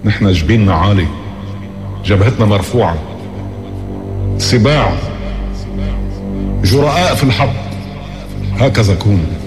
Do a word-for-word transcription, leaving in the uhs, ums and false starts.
نحن جبيننا عالي، جبهتنا مرفوعة، سباع جرآء في الحق، هكذا كون.